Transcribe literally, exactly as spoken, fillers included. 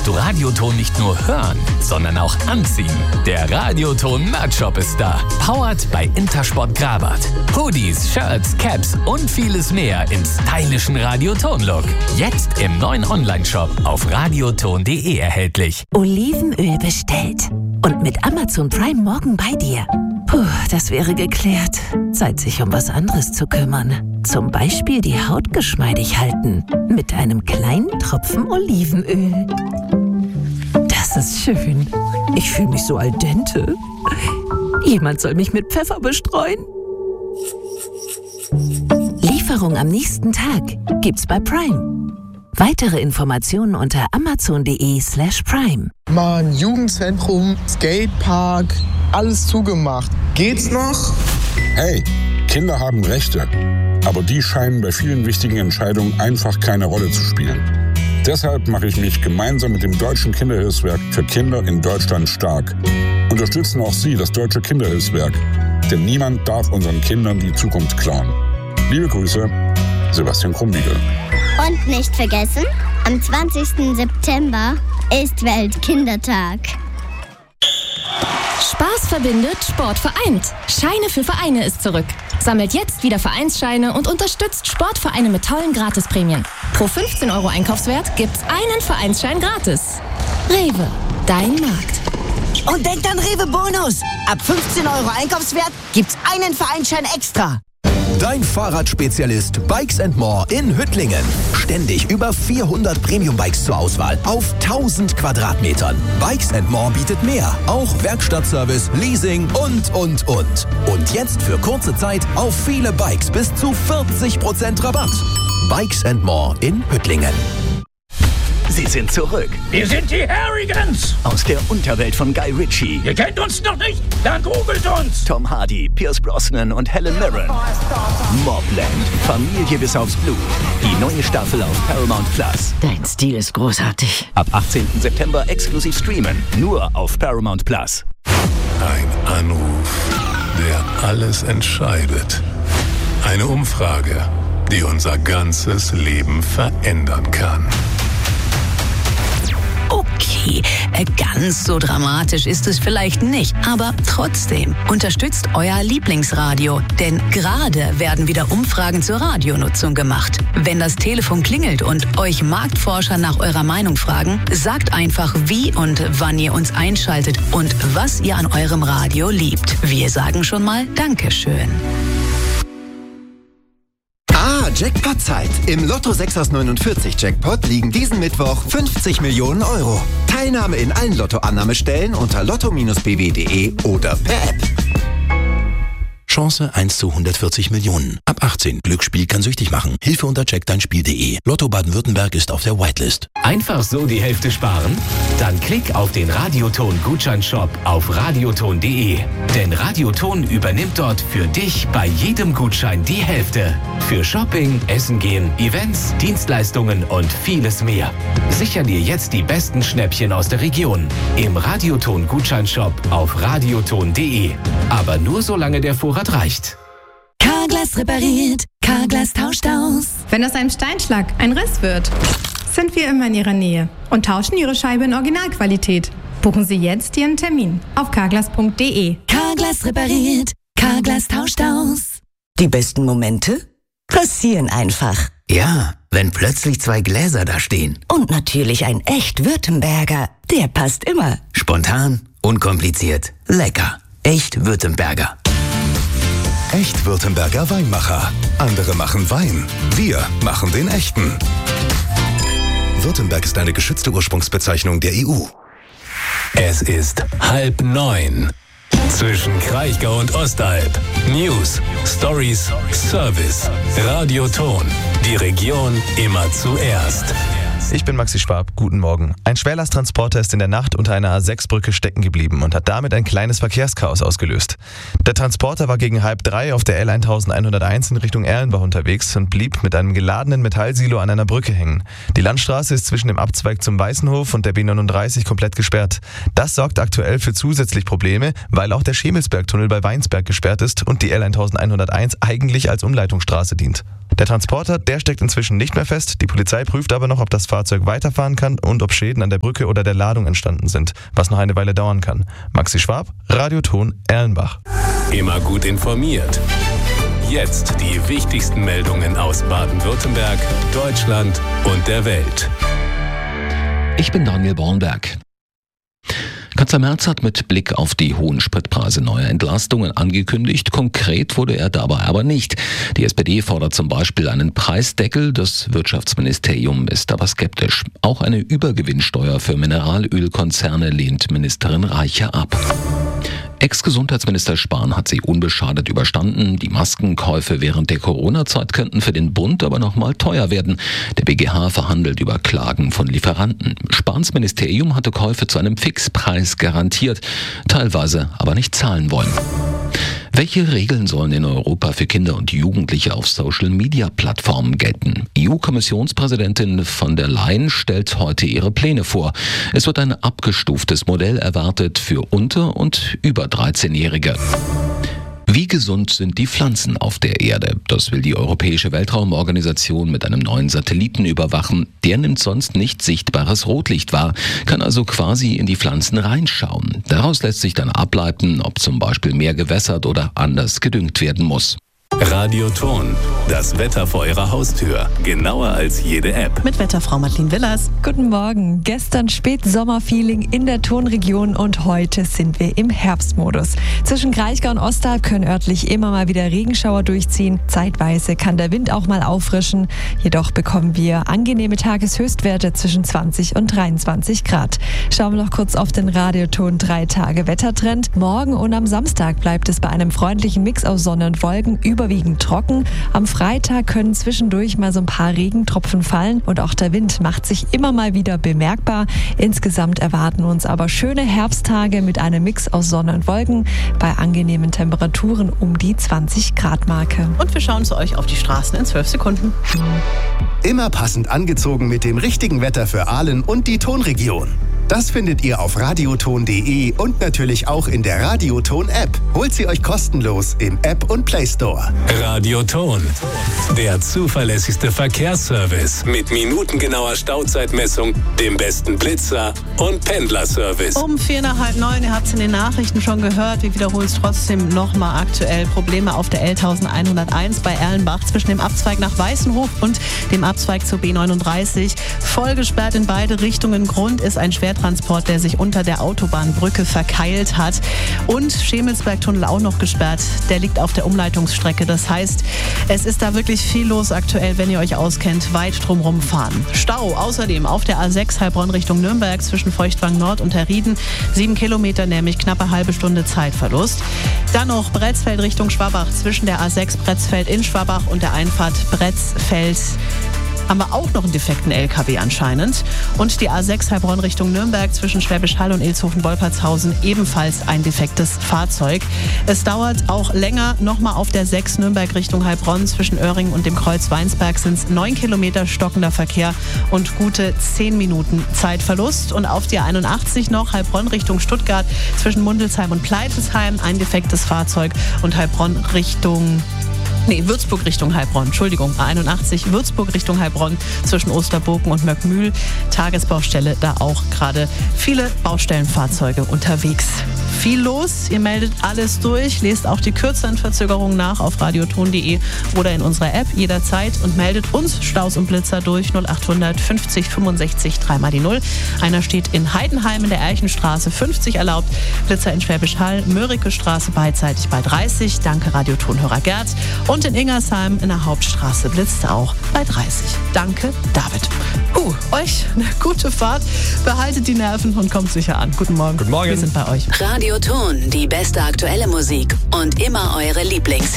kannst du Radioton nicht nur hören, sondern auch anziehen. Der Radioton Merch-Shop ist da. Powered bei Intersport Grabart. Hoodies, Shirts, Caps und vieles mehr im stylischen Radioton-Look. Jetzt im neuen Online-Shop auf radioton punkt de erhältlich. Olivenöl bestellt. Und mit Amazon Prime morgen bei dir. Puh, das wäre geklärt. Zeit, sich um was anderes zu kümmern. Zum Beispiel die Haut geschmeidig halten. Mit einem kleinen Tropfen Olivenöl. Das ist schön. Ich fühle mich so al dente. Jemand soll mich mit Pfeffer bestreuen. Lieferung am nächsten Tag gibt's bei Prime. Weitere Informationen unter amazon.de slash prime. Mann, Jugendzentrum, Skatepark, alles zugemacht. Geht's noch? Hey, Kinder haben Rechte. Aber die scheinen bei vielen wichtigen Entscheidungen einfach keine Rolle zu spielen. Deshalb mache ich mich gemeinsam mit dem Deutschen Kinderhilfswerk für Kinder in Deutschland stark. Unterstützen auch Sie das Deutsche Kinderhilfswerk. Denn niemand darf unseren Kindern die Zukunft klauen. Liebe Grüße, Sebastian Krumbiegel. Und nicht vergessen, am zwanzigsten September ist Weltkindertag. Spaß verbindet, Sport vereint. Scheine für Vereine ist zurück. Sammelt jetzt wieder Vereinsscheine und unterstützt Sportvereine mit tollen Gratisprämien. Pro fünfzehn Euro Einkaufswert gibt's einen Vereinsschein gratis. Rewe, dein Markt. Und denkt an Rewe Bonus. Ab fünfzehn Euro Einkaufswert gibt's einen Vereinsschein extra. Dein Fahrradspezialist Bikes and More in Hüttlingen. Ständig über vierhundert Premium-Bikes zur Auswahl auf tausend Quadratmetern. Bikes and More bietet mehr. Auch Werkstattservice, Leasing und, und, und. Und jetzt für kurze Zeit auf viele Bikes bis zu vierzig Prozent Rabatt. Bikes and More in Hüttlingen. Sie sind zurück. Wir sind die Harrigans. Aus der Unterwelt von Guy Ritchie. Ihr kennt uns noch nicht? Dann googelt uns. Tom Hardy, Pierce Brosnan und Helen Mirren. Mobland. Familie bis aufs Blut. Die neue Staffel auf Paramount Plus. Dein Stil ist großartig. Ab achtzehnten September exklusiv streamen. Nur auf Paramount Plus. Ein Anruf, der alles entscheidet. Eine Umfrage, die unser ganzes Leben verändern kann. Okay, ganz so dramatisch ist es vielleicht nicht, aber trotzdem unterstützt euer Lieblingsradio, denn gerade werden wieder Umfragen zur Radionutzung gemacht. Wenn das Telefon klingelt und euch Marktforscher nach eurer Meinung fragen, sagt einfach, wie und wann ihr uns einschaltet und was ihr an eurem Radio liebt. Wir sagen schon mal Dankeschön. Ah, Jackpot-Zeit. Im Lotto sechs aus neunundvierzig Jackpot liegen diesen Mittwoch fünfzig Millionen Euro. Teilnahme in allen Lottoannahmestellen unter lotto Bindestrich b w punkt de oder per App. Chance eins zu hundertvierzig Millionen. Ab achtzehn. Glücksspiel kann süchtig machen. Hilfe unter check dein spiel punkt de. Lotto Baden-Württemberg ist auf der Whitelist. Einfach so die Hälfte sparen? Dann klick auf den Radioton-Gutscheinshop auf radioton punkt de. Denn Radioton übernimmt dort für dich bei jedem Gutschein die Hälfte. Für Shopping, Essen gehen, Events, Dienstleistungen und vieles mehr. Sicher dir jetzt die besten Schnäppchen aus der Region. Im Radioton-Gutscheinshop auf radioton punkt de. Aber nur solange der Vorrat reicht. Carglass repariert, Carglass tauscht aus. Wenn aus einem Steinschlag ein Riss wird, sind wir immer in Ihrer Nähe und tauschen Ihre Scheibe in Originalqualität. Buchen Sie jetzt Ihren Termin auf carglass punkt de. Carglass repariert, Carglass tauscht aus. Die besten Momente passieren einfach. Ja, wenn plötzlich zwei Gläser da stehen. Und natürlich ein echt Württemberger. Der passt immer. Spontan, unkompliziert, lecker. Echt Württemberger. Echt Württemberger Weinmacher. Andere machen Wein. Wir machen den echten. Württemberg ist eine geschützte Ursprungsbezeichnung der E U. Es ist halb neun. Zwischen Kraichgau und Ostalb. News, Stories, Service. Radioton. Die Region immer zuerst. Ich bin Maxi Schwab, guten Morgen. Ein Schwerlasttransporter ist in der Nacht unter einer A sechs Brücke stecken geblieben und hat damit ein kleines Verkehrschaos ausgelöst. Der Transporter war gegen halb drei auf der L elfhunderteins in Richtung Erlenbach unterwegs und blieb mit einem geladenen Metallsilo an einer Brücke hängen. Die Landstraße ist zwischen dem Abzweig zum Weißenhof und der B neununddreißig komplett gesperrt. Das sorgt aktuell für zusätzlich Probleme, weil auch der Schemelsbergtunnel bei Weinsberg gesperrt ist und die L elfhunderteins eigentlich als Umleitungsstraße dient. Der Transporter, der steckt inzwischen nicht mehr fest. Die Polizei prüft aber noch, ob das Fahrzeug weiterfahren kann und ob Schäden an der Brücke oder der Ladung entstanden sind, was noch eine Weile dauern kann. Maxi Schwab, Radioton Erlenbach. Immer gut informiert. Jetzt die wichtigsten Meldungen aus Baden-Württemberg, Deutschland und der Welt. Ich bin Daniel Bornberg. Kanzler Merz hat mit Blick auf die hohen Spritpreise neue Entlastungen angekündigt. Konkret wurde er dabei aber nicht. Die S P D fordert zum Beispiel einen Preisdeckel. Das Wirtschaftsministerium ist aber skeptisch. Auch eine Übergewinnsteuer für Mineralölkonzerne lehnt Ministerin Reiche ab. Ex-Gesundheitsminister Spahn hat sie unbeschadet überstanden. Die Maskenkäufe während der Corona-Zeit könnten für den Bund aber noch mal teuer werden. Der B G H verhandelt über Klagen von Lieferanten. Spahns Ministerium hatte Käufe zu einem Fixpreis garantiert, teilweise aber nicht zahlen wollen. Welche Regeln sollen in Europa für Kinder und Jugendliche auf Social-Media-Plattformen gelten? E U-Kommissionspräsidentin von der Leyen stellt heute ihre Pläne vor. Es wird ein abgestuftes Modell erwartet für unter- und über dreizehnjährige. Wie gesund sind die Pflanzen auf der Erde? Das will die Europäische Weltraumorganisation mit einem neuen Satelliten überwachen. Der nimmt sonst nicht sichtbares Rotlicht wahr, kann also quasi in die Pflanzen reinschauen. Daraus lässt sich dann ableiten, ob zum Beispiel mehr gewässert oder anders gedüngt werden muss. Radioton, das Wetter vor Ihrer Haustür. Genauer als jede App. Mit Wetterfrau Madeleine Willers. Guten Morgen. Gestern Spätsommerfeeling in der Tonregion und heute sind wir im Herbstmodus. Zwischen Kraichgau und Ostalb können örtlich immer mal wieder Regenschauer durchziehen. Zeitweise kann der Wind auch mal auffrischen. Jedoch bekommen wir angenehme Tageshöchstwerte zwischen zwanzig und dreiundzwanzig Grad. Schauen wir noch kurz auf den Radioton drei Tage Wettertrend. Morgen und am Samstag bleibt es bei einem freundlichen Mix aus Sonne und Wolken über Überwiegend trocken. Am Freitag können zwischendurch mal so ein paar Regentropfen fallen und auch der Wind macht sich immer mal wieder bemerkbar. Insgesamt erwarten uns aber schöne Herbsttage mit einem Mix aus Sonne und Wolken bei angenehmen Temperaturen um die zwanzig Grad Marke. Und wir schauen zu euch auf die Straßen in zwölf Sekunden. Immer passend angezogen mit dem richtigen Wetter für Aalen und die Tonregion. Das findet ihr auf radioton punkt de und natürlich auch in der Radioton-App. Holt sie euch kostenlos im App und Play Store. Radioton, der zuverlässigste Verkehrsservice mit minutengenauer Stauzeitmessung, dem besten Blitzer und Pendlerservice. Um vier nach halb neun, ihr habt es in den Nachrichten schon gehört, wir wiederholen es trotzdem nochmal aktuell. Probleme auf der L elfhunderteins bei Erlenbach zwischen dem Abzweig nach Weißenhof und dem Abzweig zur B neununddreißig. Voll gesperrt in beide Richtungen. Grund ist ein schwer Transport, der sich unter der Autobahnbrücke verkeilt hat. Und Schemelsbergtunnel auch noch gesperrt. Der liegt auf der Umleitungsstrecke. Das heißt, es ist da wirklich viel los aktuell, wenn ihr euch auskennt. Weit drumherum fahren. Stau außerdem auf der A sechs Heilbronn Richtung Nürnberg zwischen Feuchtwang Nord und Herrieden. Sieben Kilometer, nämlich knappe halbe Stunde Zeitverlust. Dann noch Bretzfeld Richtung Schwabach zwischen der A sechs Bretzfeld in Schwabach und der Einfahrt Bretzfeld. Haben wir auch noch einen defekten L K W anscheinend. Und die A sechs Heilbronn Richtung Nürnberg zwischen Schwäbisch Hall und Ilshofen-Wolpertshausen ebenfalls ein defektes Fahrzeug. Es dauert auch länger. Nochmal auf der sechs Nürnberg Richtung Heilbronn zwischen Öhringen und dem Kreuz Weinsberg sind es neun Kilometer stockender Verkehr und gute zehn Minuten Zeitverlust. Und auf die einundachtzig noch Heilbronn Richtung Stuttgart zwischen Mundelsheim und Pleitelsheim ein defektes Fahrzeug und Heilbronn Richtung Nee, Würzburg Richtung Heilbronn, Entschuldigung, A einundachtzig, Würzburg Richtung Heilbronn zwischen Osterburgen und Möckmühl. Tagesbaustelle, da auch gerade viele Baustellenfahrzeuge unterwegs. Viel los, ihr meldet alles durch, lest auch die kürzeren Verzögerungen nach auf radioton punkt de oder in unserer App jederzeit und meldet uns Staus und Blitzer durch null achthundert fünfzig fünfundsechzig drei mal die null. Einer steht in Heidenheim in der Erchenstraße fünfzig erlaubt, Blitzer in Schwäbisch Hall, Mörike Straße beidseitig bei dreißig, danke Radiotonhörer Gerd. Und in Ingersheim in der Hauptstraße blitzt auch bei dreißig. Danke, David. Uh, euch eine gute Fahrt. Behaltet die Nerven und kommt sicher an. Guten Morgen. Guten Morgen. Wir sind bei euch. Radioton, die beste aktuelle Musik und immer eure Lieblings